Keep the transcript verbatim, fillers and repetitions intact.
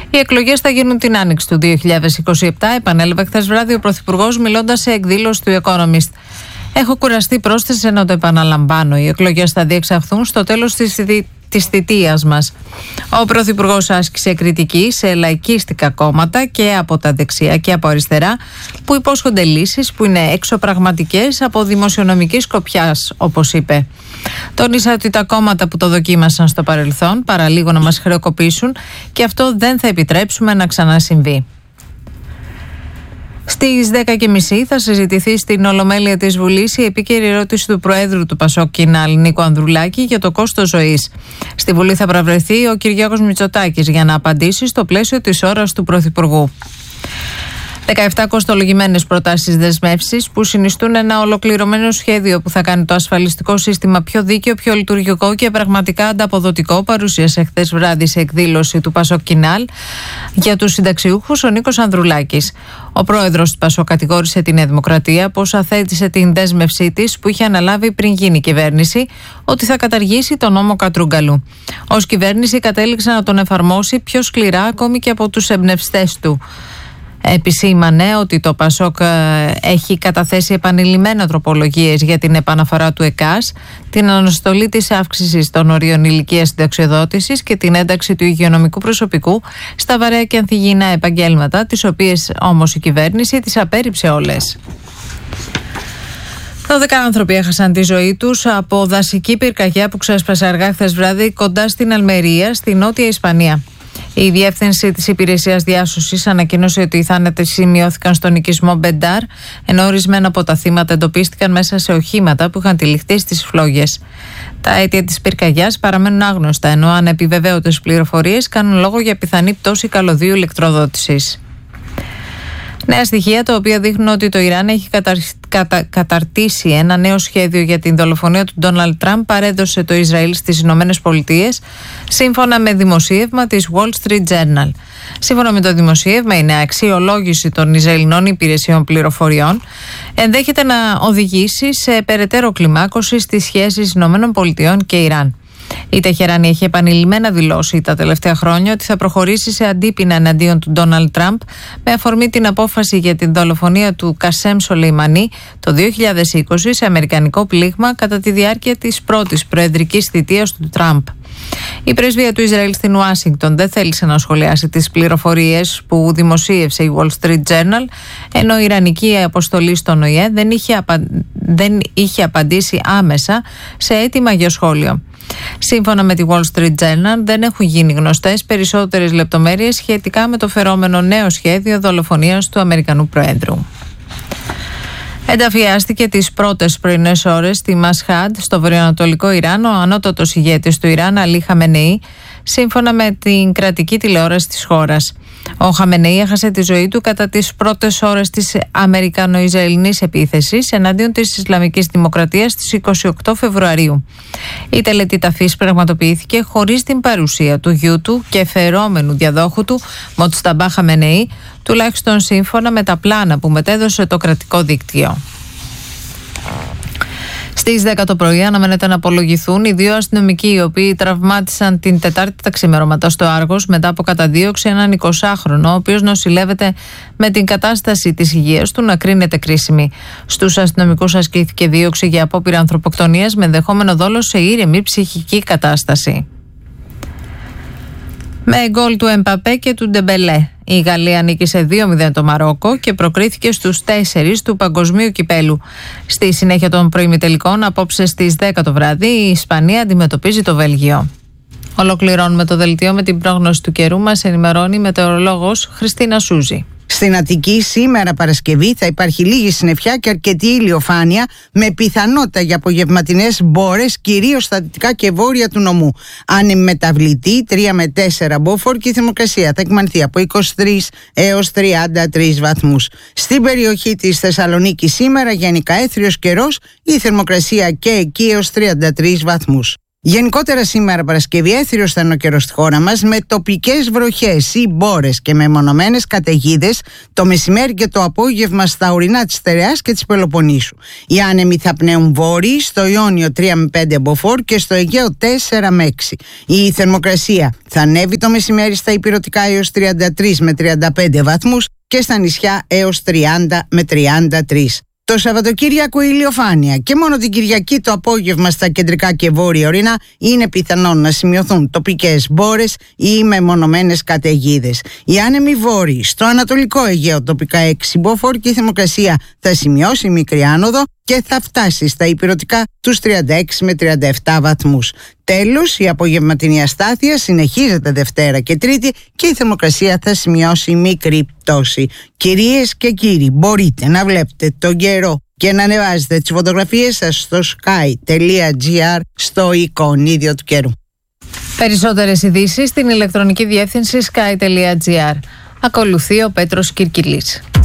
Οι εκλογές θα γίνουν την άνοιξη του δύο χιλιάδες είκοσι επτά, επανέλαβε χθες βράδυ ο Πρωθυπουργός μιλώντας σε εκδήλωση του Economist. Έχω κουραστεί, πρόσθεσε, να το επαναλαμβάνω. Οι εκλογές θα διεξαχθούν στο τέλος της της θητείας μας. Ο Πρωθυπουργός άσκησε κριτική σε λαϊκίστικα κόμματα και από τα δεξιά και από αριστερά που υπόσχονται λύσεις που είναι εξωπραγματικές από δημοσιονομικής σκοπιάς, όπως είπε. Τόνισε ότι τα κόμματα που το δοκίμασαν στο παρελθόν παραλίγο να μας χρεοκοπήσουν και αυτό δεν θα επιτρέψουμε να ξανασυμβεί. Στις δέκα και μισή θα συζητηθεί στην Ολομέλεια της Βουλής η επίκαιρη ερώτηση του Προέδρου του Πασόκ Κινάλ, Νίκο Ανδρουλάκη, για το κόστος ζωής. Στη Βουλή θα παραβρεθεί ο Κυριάκος Μητσοτάκης για να απαντήσει στο πλαίσιο της ώρας του Πρωθυπουργού. δεκαεπτά κοστολογημένες προτάσεις δεσμεύσεις που συνιστούν ένα ολοκληρωμένο σχέδιο που θα κάνει το ασφαλιστικό σύστημα πιο δίκαιο, πιο λειτουργικό και πραγματικά ανταποδοτικό, παρουσίασε χθες βράδυ σε εκδήλωση του Πασόκ Κινάλ για τους συνταξιούχους ο Νίκος Ανδρουλάκης. Ο πρόεδρος του Πασόκ κατηγόρησε την Νέα Δημοκρατία πως αθέτησε την δέσμευσή της που είχε αναλάβει πριν γίνει κυβέρνηση, ότι θα καταργήσει τον νόμο Κατρούγκαλου. Ως κυβέρνηση κατέληξε να τον εφαρμόσει πιο σκληρά ακόμη και από τους εμπνευστές του. Επισήμανε ότι το Πασόκ έχει καταθέσει επανειλημμένα τροπολογίες για την επαναφορά του ΕΚΑΣ, την αναστολή της αύξησης των ορίων ηλικίας συνταξιοδότησης και την ένταξη του υγειονομικού προσωπικού στα βαρέα και ανθυγιεινά επαγγέλματα, τις οποίες όμως η κυβέρνηση τις απέρριψε όλες. δώδεκα άνθρωποι έχασαν τη ζωή τους από δασική πυρκαγιά που ξέσπασε αργά χθες βράδυ κοντά στην Αλμερία, στη Νότια Ισπανία. Η διεύθυνση της Υπηρεσίας Διάσωσης ανακοίνωσε ότι οι θάνατοι σημειώθηκαν στον οικισμό Μπεντάρ, ενώ ορισμένα από τα θύματα εντοπίστηκαν μέσα σε οχήματα που είχαν τυλιχτεί στις φλόγες. Τα αίτια της πυρκαγιάς παραμένουν άγνωστα, ενώ ανεπιβεβαίωτες πληροφορίες κάνουν λόγο για πιθανή πτώση καλωδίου ηλεκτροδότησης. Νέα στοιχεία τα οποία δείχνουν ότι το Ιράν έχει κατα... Κατα... καταρτήσει ένα νέο σχέδιο για την δολοφονία του Ντόναλντ Τραμπ, παρέδωσε το Ισραήλ στις Ηνωμένες Πολιτείες, σύμφωνα με δημοσίευμα της Wall Street Journal. Σύμφωνα με το δημοσίευμα, η νέα αξιολόγηση των Ισραηλινών υπηρεσιών πληροφοριών ενδέχεται να οδηγήσει σε περαιτέρω κλιμάκωση στις σχέσεις Ηνωμένων Πολιτειών και Ιράν. Η Τεχεράνη έχει επανειλημμένα δηλώσει τα τελευταία χρόνια ότι θα προχωρήσει σε αντίπεινα εναντίον του Ντόναλντ Τραμπ με αφορμή την απόφαση για την δολοφονία του Κασέμ Σολεϊμανί το δύο χιλιάδες είκοσι σε αμερικανικό πλήγμα κατά τη διάρκεια της πρώτης προεδρικής θητείας του Τραμπ. Η πρεσβεία του Ισραήλ στην Ουάσιγκτον δεν θέλησε να σχολιάσει τις πληροφορίες που δημοσίευσε η Wall Street Journal, ενώ η Ιρανική αποστολή στον Ο Ε Ε δεν είχε, απα... δεν είχε απαντήσει άμεσα σε αίτημα για σχόλιο. Σύμφωνα με τη Wall Street Journal, δεν έχουν γίνει γνωστές περισσότερες λεπτομέρειες σχετικά με το φερόμενο νέο σχέδιο δολοφονίας του Αμερικανού Προέδρου. Ενταφιάστηκε τις πρώτες πρωινές ώρες στη Μασχάντ, στο βορειοανατολικό Ιράν, ο ανώτατος ηγέτης του Ιράν, Αλί Χαμενεή, σύμφωνα με την κρατική τηλεόραση της χώρας. Ο Χαμενεή έχασε τη ζωή του κατά τις πρώτες ώρες της Αμερικανο-Ισραηλινής επίθεσης εναντίον της Ισλαμικής Δημοκρατίας στις είκοσι οκτώ Φεβρουαρίου. Η τελετή ταφής πραγματοποιήθηκε χωρίς την παρουσία του γιού του και φερόμενου διαδόχου του, Μοτσταμπά Χαμενεή, τουλάχιστον σύμφωνα με τα πλάνα που μετέδωσε το κρατικό δίκτυο. Στις δέκα το πρωί αναμένεται να απολογηθούν οι δύο αστυνομικοί οι οποίοι τραυμάτισαν την Τετάρτη τα ξημερώματα στο Άργος μετά από καταδίωξη έναν εικοσάχρονο, ο οποίος νοσηλεύεται με την κατάσταση της υγείας του να κρίνεται κρίσιμη. Στους αστυνομικούς ασκήθηκε δίωξη για απόπειρα ανθρωποκτονίας με ενδεχόμενο δόλο σε ήρεμη ψυχική κατάσταση. Με γκολ του Εμπαπέ και του Ντεμπελέ, η Γαλλία νίκησε δύο μηδέν το Μαρόκο και προκρίθηκε στους τέσσερις του Παγκοσμίου Κυπέλου. Στη συνέχεια των προημιτελικών, απόψε στις δέκα το βράδυ, η Ισπανία αντιμετωπίζει το Βέλγιο. Ολοκληρώνουμε το δελτίο με την πρόγνωση του καιρού. Μας ενημερώνει η μετεωρολόγος Χριστίνα Σούζη. Στην Αττική σήμερα Παρασκευή θα υπάρχει λίγη συννεφιά και αρκετή ηλιοφάνεια με πιθανότητα για απογευματινές μπόρες κυρίως στα δυτικά και βόρεια του νομού. Ανεμεταβλητή τρία με τέσσερα μποφόρ και η θερμοκρασία θα εκμανθεί από είκοσι τρεις έως τριάντα τρεις βαθμούς. Στην περιοχή της Θεσσαλονίκης σήμερα γενικά έθριος καιρός, η θερμοκρασία και εκεί έως τριάντα τρεις βαθμούς. Γενικότερα σήμερα Παρασκευή έθριος θα είναι ο καιρός στη χώρα μας, με τοπικές βροχές ή μπόρες και μεμονωμένες καταιγίδες το μεσημέρι και το απόγευμα στα ορεινά της Στερεάς και της Πελοποννήσου. Οι άνεμοι θα πνέουν βόρειοι, στο Ιόνιο τρία με πέντε μποφόρ και στο Αιγαίο τέσσερα με έξι. Η θερμοκρασία θα ανέβει το μεσημέρι στα ηπειρωτικά έως τριάντα τρεις με τριάντα πέντε βαθμούς και στα νησιά έως τριάντα με τριάντα τρεις. Το Σαββατοκύριακο ηλιοφάνεια και μόνο την Κυριακή το απόγευμα στα κεντρικά και βόρεια ορεινά είναι πιθανόν να σημειωθούν τοπικές μπόρες ή μεμονωμένες καταιγίδες. Οι άνεμοι βόρειοι στο Ανατολικό Αιγαίο τοπικά έξι μποφόρ και η θερμοκρασία θα σημειώσει μικρή άνοδο και θα φτάσει στα ηπειρωτικά τους τριάντα έξι με τριάντα επτά βαθμούς. Τέλος, η απογευματινή αστάθεια συνεχίζεται Δευτέρα και Τρίτη και η θερμοκρασία θα σημειώσει μικρή πτώση. Κυρίες και κύριοι, μπορείτε να βλέπετε τον καιρό και να ανεβάζετε τις φωτογραφίες σας στο sky τελεία gr στο εικονίδιο του καιρού. Περισσότερες ειδήσεις στην ηλεκτρονική διεύθυνση sky τελεία gr. Ακολουθεί ο Πέτρος Κυρκυλής.